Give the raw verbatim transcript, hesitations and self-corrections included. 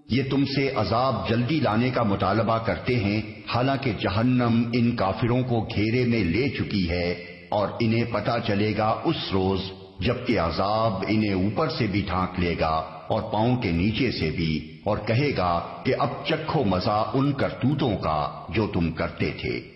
ये तुमसे अजाब जल्दी लाने का मुतालबा करते हैं, हालांकि जहन्नम इन काफिरों को घेरे में ले चुकी है और इन्हें पता चलेगा उस रोज जबकि अजाब इन्हें ऊपर से भी ढांक लेगा और पांव के नीचे से भी, और कहेगा कि अब चखो मजा उन करतूतों का जो तुम करते थे।